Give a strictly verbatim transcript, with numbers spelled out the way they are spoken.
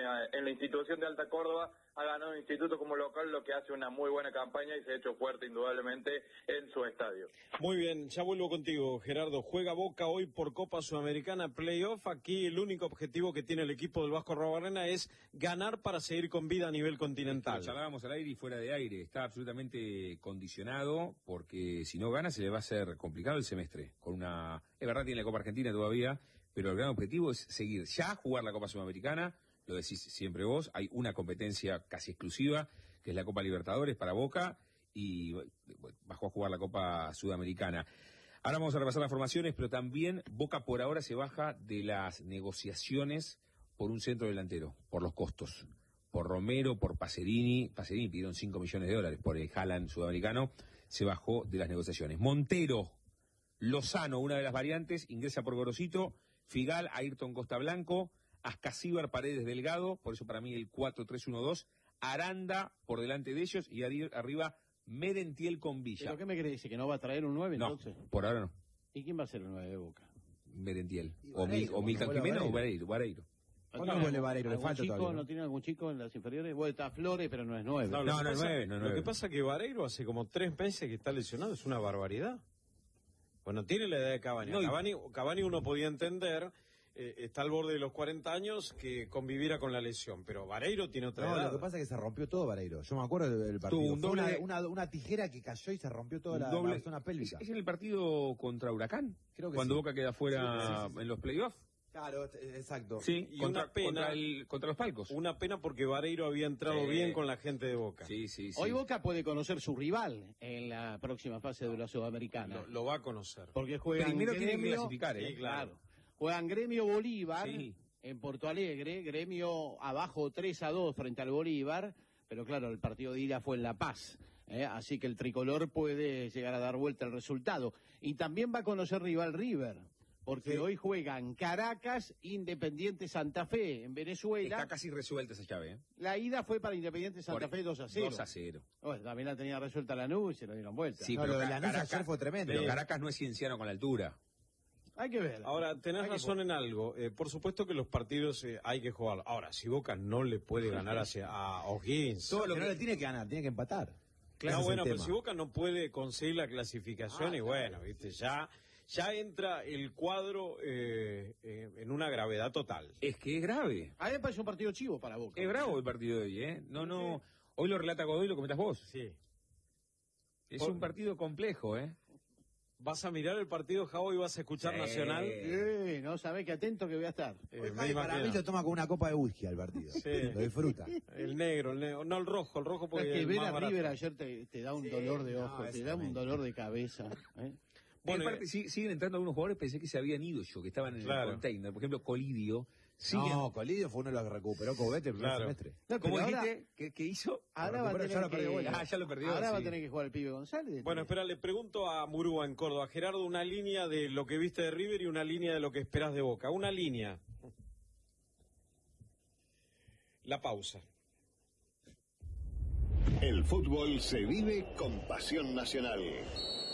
la, en la institución de Alta Córdoba, ha ganado un instituto como local, lo que hace una muy buena campaña y se ha hecho fuerte indudablemente en su estadio. Muy bien, ya vuelvo contigo, Gerardo. Juega Boca hoy por Copa Sudamericana Playoff. Aquí el único objetivo que tiene el equipo del Vasco Arruabarrena es ganar para seguir con vida a nivel continental. Lo charlábamos al aire y fuera de aire. Está absolutamente condicionado porque si no gana se le va a hacer complicado el semestre. Con una, es verdad, tiene la Copa Argentina todavía, pero el gran objetivo es seguir ya, jugar la Copa Sudamericana. Lo decís siempre vos, hay una competencia casi exclusiva, que es la Copa Libertadores para Boca, y bajó a jugar la Copa Sudamericana. Ahora vamos a repasar las formaciones, pero también Boca por ahora se baja de las negociaciones por un centro delantero, por los costos. Por Romero, por Pacerini, Pacerini pidieron cinco millones de dólares por el Haaland sudamericano, se bajó de las negociaciones. Montero, Lozano, una de las variantes, ingresa por Gorosito, Figal, Ayrton Costa Blanco, Ascasíbar, Paredes, Delgado, por eso para mí el cuatro tres uno dos, Aranda por delante de ellos y arriba Merentiel con Villa. ¿Pero qué me quiere decir? ¿Que no va a traer un nueve no, entonces? Por ahora no. ¿Y quién va a ser el nueve de Boca? Merentiel. Y o, Vareiro, o Milton Jimeno o Vareiro. Vareiro. ¿Cuándo vuelve Vareiro? Le falta chico, todavía, ¿no? ¿No tiene algún chico en las inferiores? Bueno, está Flores, pero no es nueve. No, No, no es pasa, nueve, no es Lo nueve. que pasa es que Vareiro hace como tres meses que está lesionado, es una barbaridad. Bueno, tiene la edad de Cavani. No, y- Cavani, Cavani uno podía entender, eh, está al borde de los cuarenta años, que conviviera con la lesión, pero Vareiro tiene otra No, edad. lo que pasa es que se rompió todo Vareiro. Yo me acuerdo del partido. Tuvo un Fue doble una, de- una, una tijera que cayó y se rompió toda la, Doble- la zona pélvica. ¿Es, es en el partido contra Huracán? Creo que Cuando sí. Boca queda fuera Sí, sí, sí, sí. en los playoffs. Claro, eh, exacto. Sí, Y contra, una pena- contra, el, contra los palcos. Una pena porque Vareiro había entrado Sí. bien con la gente de Boca. Sí, sí, sí. Hoy Boca puede conocer su rival en la próxima fase de la Sudamericana. Lo, lo va a conocer. Porque juegan Primero tiene que Gremio, clasificar, ¿eh? sí, claro. Juegan Gremio Bolívar Sí. en Porto Alegre, Gremio abajo tres a dos frente al Bolívar, pero claro, el partido de ida fue en La Paz, ¿eh? Así que el tricolor puede llegar a dar vuelta el resultado. Y también va a conocer rival River, porque Sí. hoy juegan Caracas, Independiente Santa Fe en Venezuela. Está casi resuelta esa llave, ¿eh? La ida fue para Independiente Santa Por- Fe dos a cero. dos a cero. Bueno, también la tenía resuelta la nube y se la dieron vuelta. Sí, No, pero lo de Ca- Lanús Caracas, ayer fue tremendo. pero Caracas no es cienciano con la altura. Hay que ver. Ahora, tenés Hay que razón en algo. Eh, por supuesto que los partidos eh, hay que jugar. Ahora, si Boca no le puede ganar hacia, a O'Higgins. Todo lo que no le tiene que ganar, tiene que empatar. Claro, Ese es bueno, el pero tema. si Boca no puede conseguir la clasificación, Ah, y bueno, viste, ya, ya entra el cuadro eh, eh, en una gravedad total. Es que es grave. A mí me parece un partido chivo para Boca. Es bravo el partido de hoy, ¿eh? No, no. Hoy lo relata Godoy y lo comentas vos. Sí. Es Por- un partido complejo, ¿eh? ¿Vas a mirar el partido, Javo, y vas a escuchar Sí. Nacional? Eh, no sabés qué atento que voy a estar. Eh, Hoy me Javi para imagino. mí lo toma con una copa de whisky al partido. Sí. Lo disfruta. El negro, el negro, no el rojo, el rojo Es porque que es ver más a barato. River ayer te, te da un Sí, dolor de no, ojo, es te da un tremendo. dolor de cabeza. ¿eh? Bueno, Bueno, eh, sí- siguen entrando algunos jugadores, pensé que se habían ido yo, que estaban en Claro. el container. Por ejemplo, Colidio. Siguen. No, Colidio fue uno de los que recuperó Cobete el primer Claro. semestre. No, ¿Cómo pero ahora- dijiste? ¿Qué, qué hizo? Ahora va a recuperó, tener ya lo perdió que... vuelta. Ah, ya lo perdió, Ahora va a sí. tener que jugar el pibe González. Bueno, espera, le pregunto a Murúa en Córdoba. Gerardo, una línea de lo que viste de River y una línea de lo que esperás de Boca. Una línea. La pausa. El fútbol se vive con pasión nacional.